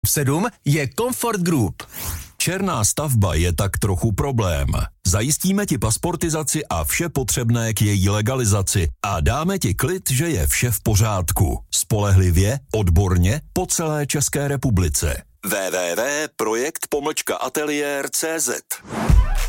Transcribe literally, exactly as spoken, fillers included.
sedm je Comfort Group. Černá stavba je tak trochu problém. Zajistíme ti pasportizaci a vše potřebné k její legalizaci a dáme ti klid, že je vše v pořádku. Spolehlivě, odborně, po celé České republice. w w w tečka projekt pomlčka ateliér tečka cé zet